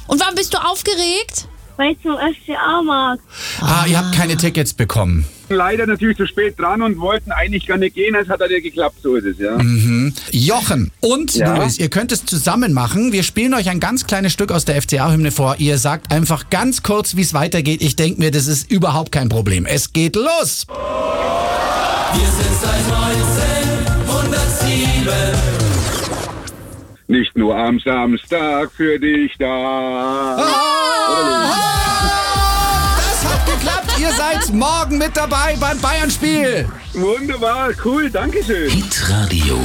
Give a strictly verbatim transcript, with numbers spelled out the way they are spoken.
Und wann bist du aufgeregt? Weil ich zum F C A mag. Ah, ihr habt keine Tickets bekommen. Leider natürlich zu spät dran und wollten eigentlich gar nicht gehen, es hat ja geklappt, so ist es, ja. Mhm. Jochen und Ja? Luis, ihr könnt es zusammen machen. Wir spielen euch ein ganz kleines Stück aus der F C A-Hymne vor. Ihr sagt einfach ganz kurz, wie es weitergeht. Ich denke mir, das ist überhaupt kein Problem. Es geht los! Wir sind seit neunzehnhundertsieben. Nicht nur am Samstag für dich da. Das hat geklappt. Ihr seid morgen mit dabei beim Bayern-Spiel. Wunderbar, cool, danke schön. Hitradio